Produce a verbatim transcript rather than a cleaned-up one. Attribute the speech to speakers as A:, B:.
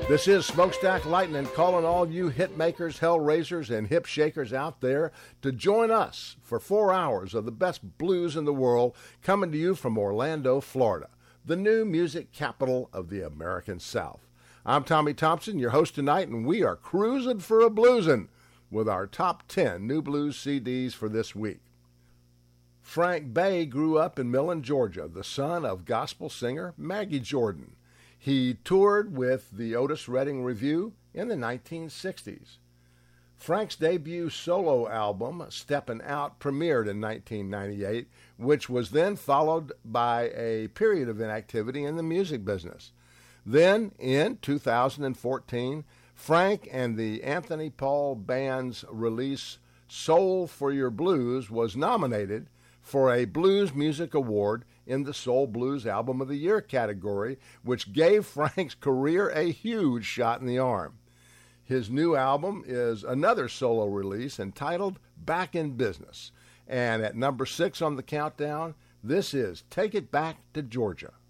A: This is Smokestack Lightning calling all you hit makers, hell raisers, and hip shakers out there to join us for four hours of the best blues in the world, coming to you from Orlando, Florida, the new music capital of the American South. I'm Tommy Thompson, your host tonight, and we are cruising for a bluesin' with our top ten new blues C Ds for this week. Frank Bay grew up in Millen, Georgia, the son of gospel singer Maggie Jordan. He toured with the Otis Redding Revue in the nineteen sixties. Frank's debut solo album, Steppin' Out, premiered in nineteen ninety-eight, which was then followed by a period of inactivity in the music business. Then, in two thousand fourteen, Frank and the Anthony Paul Band's release Soul for Your Blues was nominated for a Blues Music Award in the Soul Blues Album of the Year category, which gave Frank's career a huge shot in the arm. His new album is another solo release entitled Back in Business. And at number six on the countdown, this is Take It Back to Georgia.